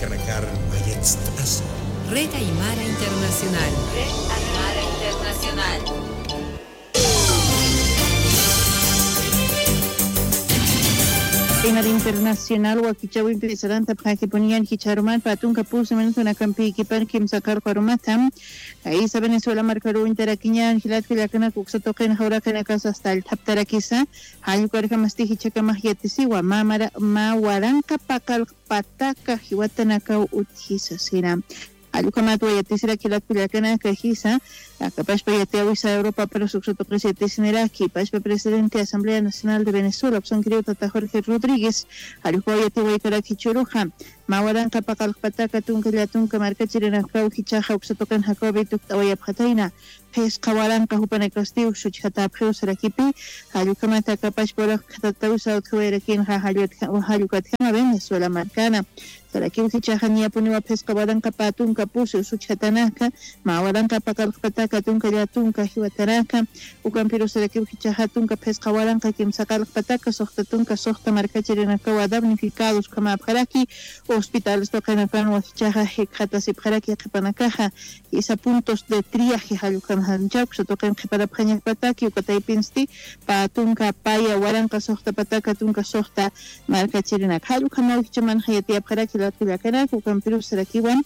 Canacar Mayetz. Red Aymara Internacional. Red Aymara Internacional. Red Internacional wakichawi impresaranta paki ponian hicharuman patun kapus menuna kampi kipan kim sakar karumatam Aisa Venezuela marcaru interakiñan hilat kilakana kuksa toqen hawra kana kas hasta el taptarakisa hayu karka masti hichaka mahyatisiwa ma waranka pakal pataka hiwatanaka uthisa sira Alukamatu yatisira kilat kilakana kahisa Capashpa Yatiawisa Europa para su presidente Sineraki, Pashpa presidente de Asamblea Nacional de Venezuela, opción creo Tata Jorge Rodríguez, Alujo Yatiwa Karaki Churuja, Mawaran Kapakal Pataka Tunka Latunka Marca Chirena Kau Hichaja, Uxatokan Jacobi Tuktawaya Pataina, Pes Kawaran Kahupana Castillo, Suchata Prio Sarakipi, Alukamata Capashpora Katausa, Kuerakin Halukatkana, Venezuela Marcana. Saraki Hichajania Puniwa Pes Kawaran Kapatunka Pusu, Suchatanaka, Mawaran Kapakal Pataka. Tunka Yatunka Hiwataraka, Ucampiro Saraki Hichahatunka Pescawaranka, Kim Sakal Pataka, Sohtatunka, Sohta Marcachirina Kawa, damnificados como Abharaki, hospitales Tokanafan, Wahichaha, Hekatas y Paraki, Kapanakaja, y puntos de triaje, Halukan Hanjak, Sotokan para Paña Pataki, Ukataipinsti, Patunka, Paya, Waranka, Sohta Pataka, Tunka, Sohta, Marcachirina, Halukan, Hichaman, Hayati, Paraki, la Tulakana, Ucampiro Sarakiwan.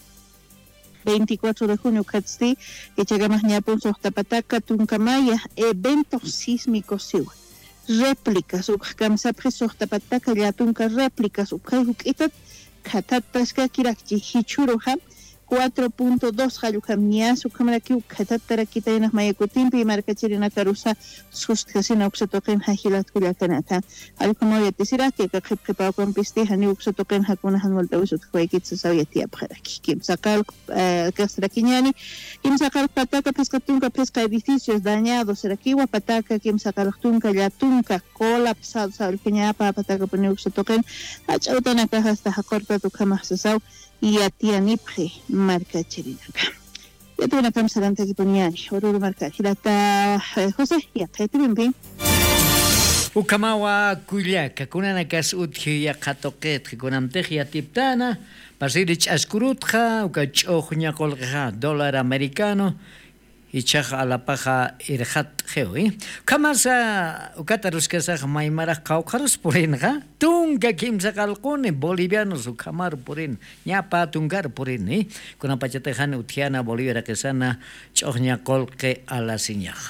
24 de junio, Katsti, que llegamos a Sohtapataka, Tunkamaya, eventos sísmicos, réplicas, Ukamsa, Sohtapataka, Yatunka, réplicas, Ukaihukitat, Katataska, Kirakchi, Hichuruha, 4.2 Halukam su cámara que Katatara Kitainas Mayakutimpi y Marcachirina Carusa, sus casina Uxatoken Hajilat Kuliakanata. Alcomo Yatisira, que Kakipao con Pistiha, New Uxatoken Hakuna Hanwalta Usut Huekits, Saviatia Paraki, Kim Sakal Castraquiñani, Kim Sakal Pataka, Pescatunca, pesca edificios dañados, Serakiwa, Pataka, Kim Sakal Tunca, Yatunca, colapsados, Alpiñapa, Pataka, Uxatoken, Achautana Caja hasta Hakorta, Tukama Sasau. Y a tía Nipre, marca Chirinaka. Ya tuve una camisa delante aquí poniani, Oruro marca Girata José, ya te bien. Ukamawa Kuyaka, Kunanakas Utji Yakatoket, Kunamtejia Tiptana, Pasirich Askurutja, Ukachohnia Colga, dólar americano. Ichaj a la paja irhat geoi. Kamasa ukataruskasa maimara kaukaros puringa. Tunga kim sakalkone bolivianos ukamar purin. Nyapa tungar purin ni. Kuna pachatejan utiana Bolivia kesana chohnya kolke a la siñaj.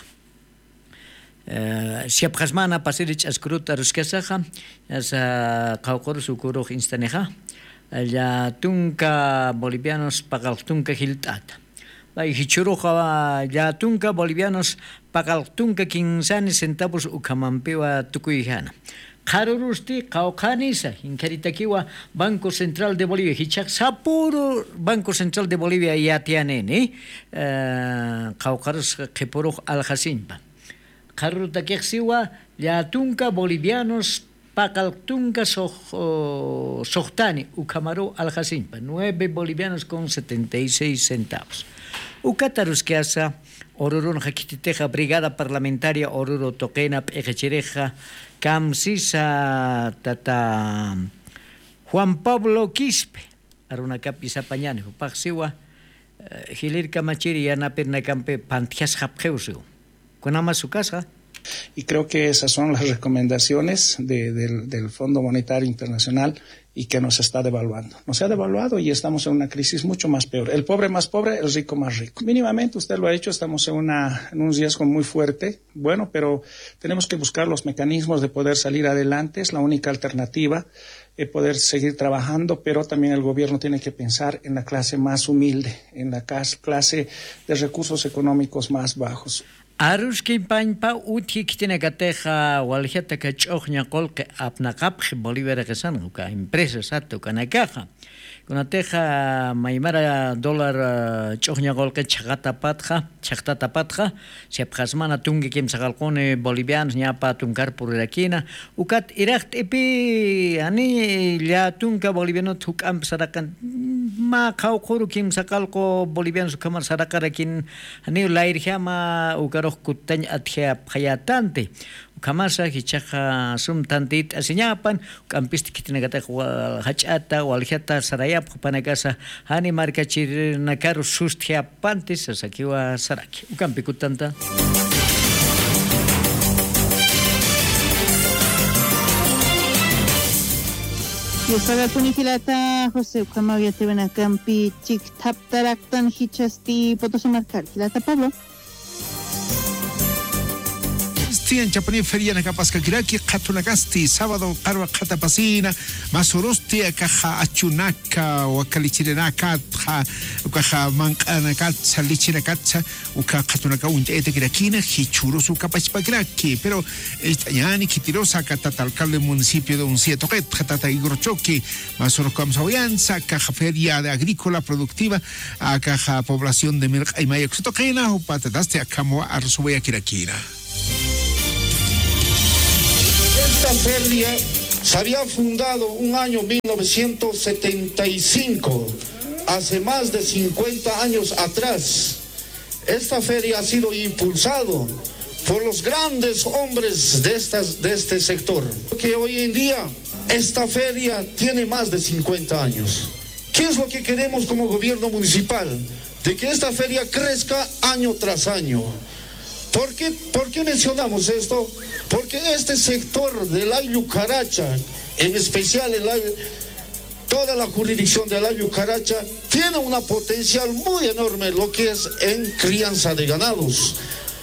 Siapkhasmana pasirich askruta ruskasaja. Asa kaukaros ukuruj instaneja. Ya tunga bolivianos pagal tunga hiltata. Hichuruja Yatunka bolivianos pagaltunka 15 centavos ukamampewa tukuyjana. Karurusti kaukanisa inkaritakiwa Banco Central de Bolivia hichak sapuro Banco Central de Bolivia yatianeni kaukarus kepuruj aljasinpa. Karutakixiwa Yatunka bolivianos pagaltunka sohtani ukamaro aljasinpa 9 bolivianos con 76 centavos. Ucatarus que asa Oruro Jakititeja, Brigada Parlamentaria Oruro Toquena, Pejechereja, Camsisa Tata Juan Pablo Quispe, Aruna Capisa Pañane, Paxiwa, Gilir Camachiri, Yana Pernacampe, Pantias Japjeusu. Con ama su casa. Y creo que esas son las recomendaciones del Fondo Monetario Internacional y que nos está devaluando. Nos ha devaluado y estamos en una crisis mucho más peor. El pobre más pobre, el rico más rico. Mínimamente, usted lo ha hecho, estamos en un riesgo muy fuerte, bueno, pero tenemos que buscar los mecanismos de poder salir adelante, es la única alternativa, poder seguir trabajando, pero también el gobierno tiene que pensar en la clase más humilde, en la clase de recursos económicos más bajos. Arushkin pañpa utjiktina kateja waljata kachohña kolke apnaqapj Bolivia regesan uka empresas ato kanakaja kunateja maimara dólar chohña kolke chaqtata patja siapjasmana tungi kim sagalqone bolivianos ñapa tungar purakina ukat iraqt epi ani ya tunka boliviano tukam sarakan ma qawquru kim sakalqo bolivianos kamar sarakarakin ani lairjama ukar Kutañ atje hayatante kamasa hichaja sum tantit asiñapan kampisti kitinagata hachata waljata sarayap panagasa hani markachir nakaru sustia pantis asakiwa saraki ukampikutanta. Yo paga kunihilata José Ukamavia Tevena Campi Chik Tap Taraktan Hichasti Potosumarcar Hilata Pablo. En Chapani feria na kapasca kiraki katunagasti sábado karwa katapasina masorosti kaha achunaka o kalichirenaka kaha mankana salichirakatsa o katunaka unte kirakina hichurosu kapaspa kiraki pero yani kitirosa katatalcalde municipio de Uncieto que katata igorchoki masorokam sawianza kaha feria de agrícola productiva a kaha población de Mirk y Mayoxotokena o patataste akamo arsuya kirakina. Esta feria se había fundado un año 1975, hace más de 50 años atrás. Esta feria ha sido impulsado por los grandes hombres de este sector, que hoy en día esta feria tiene más de 50 años. ¿Qué es lo que queremos como gobierno municipal? De que esta feria crezca año tras año. ¿Por qué mencionamos esto? Porque este sector del Ayucaracha, en especial toda la jurisdicción del Ayucaracha, tiene una potencial muy enorme, lo que es en crianza de ganados.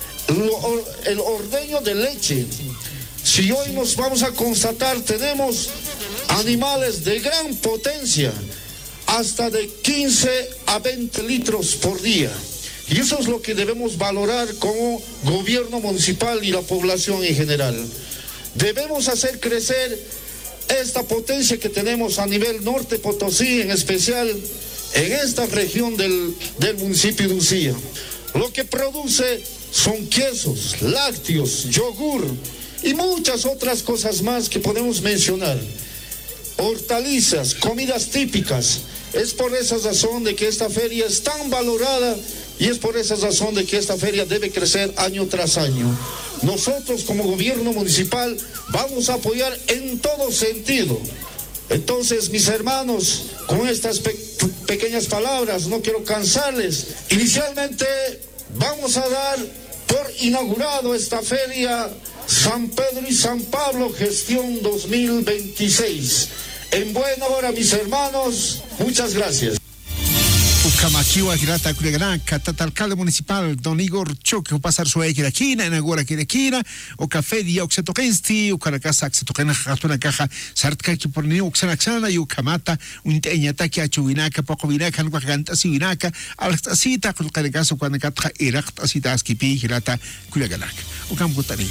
El ordeño de leche. Si hoy nos vamos a constatar, tenemos animales de gran potencia, hasta de 15 a 20 litros por día. Y eso es lo que debemos valorar como gobierno municipal y la población en general. Debemos hacer crecer esta potencia que tenemos a nivel norte Potosí, en especial en esta región del municipio de Uncía. Lo que produce son quesos, lácteos, yogur y muchas otras cosas más que podemos mencionar. Hortalizas, comidas típicas. Es por esa razón de que esta feria es tan valorada. Y es por esa razón de que esta feria debe crecer año tras año. Nosotros como gobierno municipal vamos a apoyar en todo sentido. Entonces, mis hermanos, con estas pequeñas palabras, no quiero cansarles. Inicialmente vamos a dar por inaugurado esta feria San Pedro y San Pablo Gestión 2026. En buena hora, mis hermanos, muchas gracias. Ukamakiwa Girata Kureganaka, alcalde municipal Don Igor Choque, o pasar su Kirakina, en Agora Kirakina, o café de Oxetokensti, o Caracasa Oxetokena, Hatuna Caja, Sartka Kiporni, Oxanaxana, y Ukamata, un teñataki a Chuinaka, Poco Vinaka, Nuaganta, Sivinaka, Altasita, con Caracaso, cuando Catra, Irakta, Sitaskipi, Girata Kureganak, Ukamgutani.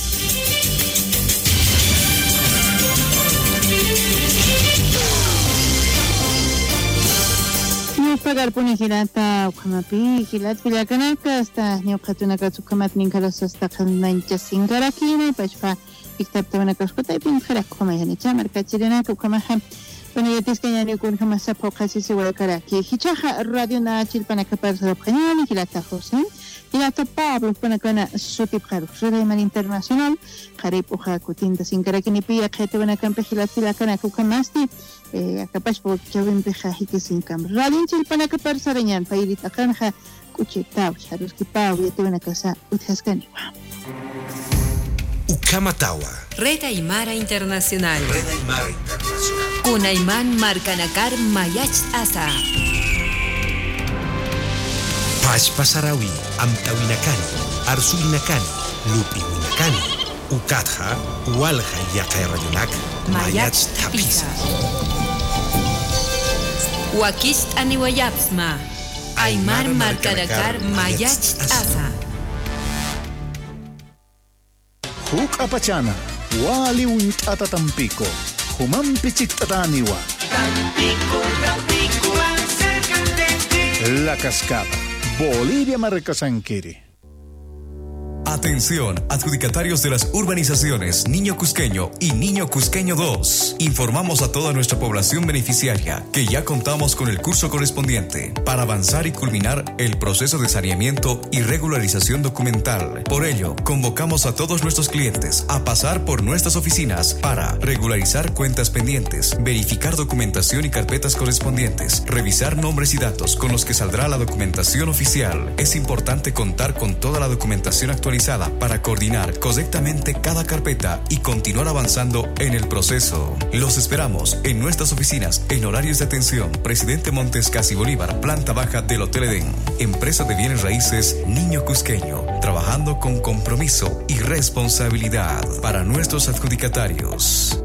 Pagar puni hilata ukamapi hilat vilakanaka hasta ñuqatunaka sukamat ninkalas hasta kanancha singarakina pachpa iktabtawana kashkota ipin kharak khomayanicha markachirenaka ukamaha panayatisca yani kun khamasa phokasisi walkaraki hichaha radio na chilpanaka parsarapkhani hilata José hilata Pablo panakana sutip kharu Suleiman Internacional kharip uha kutinta singarakini piya khetawana kampe hilat vilakanaka ukamasti capaz por que eu empejar que sin câmera. Radin chilpana que parsaranyan pairit akanja kuchetaw harus kipau ya tuena casa uthascani. Ukamatawa. Red Aymara Internacional. Con Ayman Marcanakar Mayach Asa. Pashpasarawi Amtawinakani, Arsuinakani, Lupiwinakani, Ukatha, Walha Yakairayonak, Mayach Tapisa. Wakist Aniwayapsma, Aymar Marcanakar Mayach Asa. Huk apachana, wali untata Tampico, humam pichictataniwa. Tampico, La Cascada, Bolivia Marcasanquiri. Atención, adjudicatarios de las urbanizaciones Niño Cusqueño y Niño Cusqueño 2. Informamos a toda nuestra población beneficiaria que ya contamos con el curso correspondiente para avanzar y culminar el proceso de saneamiento y regularización documental. Por ello, convocamos a todos nuestros clientes a pasar por nuestras oficinas para regularizar cuentas pendientes, verificar documentación y carpetas correspondientes, revisar nombres y datos con los que saldrá la documentación oficial. Es importante contar con toda la documentación actualizada para coordinar correctamente cada carpeta y continuar avanzando en el proceso. Los esperamos en nuestras oficinas en horarios de atención Presidente Montes Casi Bolívar, planta baja del Hotel Edén. Empresa de bienes raíces Niño Cusqueño, trabajando con compromiso y responsabilidad para nuestros adjudicatarios.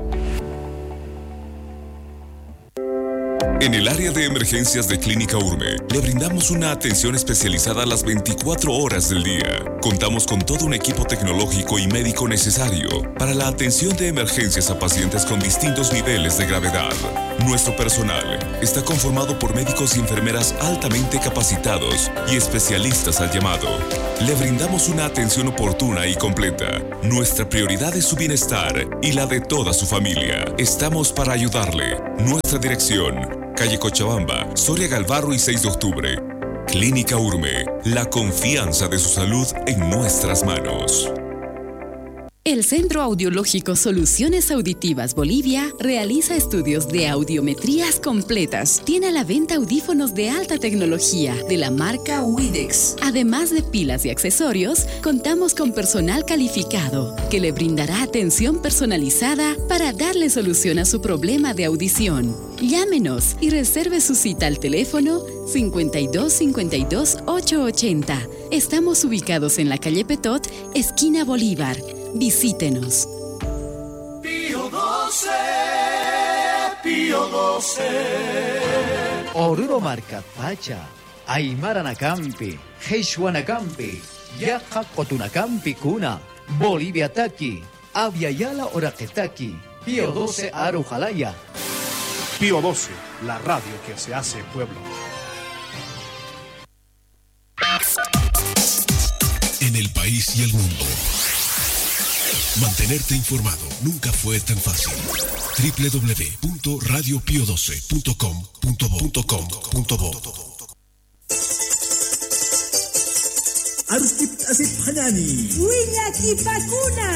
En el área de emergencias de Clínica Urme, le brindamos una atención especializada las 24 horas del día. Contamos con todo un equipo tecnológico y médico necesario para la atención de emergencias a pacientes con distintos niveles de gravedad. Nuestro personal está conformado por médicos y enfermeras altamente capacitados y especialistas al llamado. Le brindamos una atención oportuna y completa. Nuestra prioridad es su bienestar y la de toda su familia. Estamos para ayudarle. Nuestra dirección: calle Cochabamba, Soria Galvarro y 6 de octubre. Clínica Urme, la confianza de su salud en nuestras manos. El Centro Audiológico Soluciones Auditivas Bolivia realiza estudios de audiometrías completas. Tiene a la venta audífonos de alta tecnología de la marca Widex. Además de pilas y accesorios, contamos con personal calificado que le brindará atención personalizada para darle solución a su problema de audición. Llámenos y reserve su cita al teléfono 52 52 880. Estamos ubicados en la calle Petot, esquina Bolívar. Visítenos. Pío 12, Pío 12. Oruro Marca Pacha, Aymaranacampi, Heishuanacampi, Yaja Cotunacampi Cuna, Bolivia Taki, Aviala Oraquetaki, Pío 12 Arujalaya. Pío 12, la radio que se hace pueblo. En el país y el mundo. Mantenerte informado nunca fue tan fácil. www.radiopio12.com.bo Arskip asip hanani. Wiñaki Pakuna.